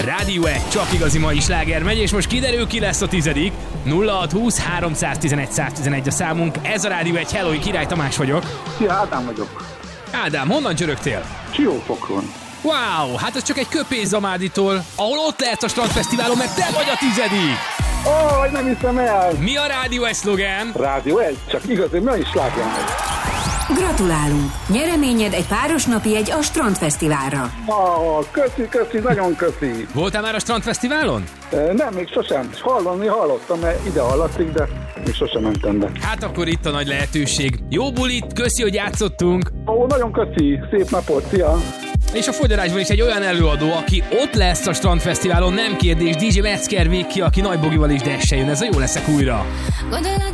Rádió 1, csak igazi mai sláger megy, és most kiderül, ki lesz a 10. 0620 311 111 a számunk. Ez a Rádió 1, hello, Király Tamás vagyok. Szia, Ádám vagyok. Ádám, honnan csörögtél? Siófokon. Wow, hát ez csak egy köpés Zamáditól, ahol ott lehetsz a Strandfesztiválon, mert te vagy a 10. Ó, nem hiszem el. Mi a Rádió 1 szlogán? Rádió 1, csak igazi mai sláger megy. Gratulálunk! Nyereményed egy páros napi egy a Strandfesztiválra. Köszi, nagyon köszi. Voltál már a Strandfesztiválon? Nem, még sosem. Hallottam, mert ide hallatszik, de még sosem mentem be. Hát akkor itt a nagy lehetőség. Jó bulit, köszi, hogy játszottunk. Ó, nagyon köszi, szép napot, szia. És a Fogyarásban is egy olyan előadó, aki ott lesz a Strandfesztiválon, nem kérdés, DJ Metzger Viki, aki Nagy Bogival is dessel jön. Ez a Jó leszek újra.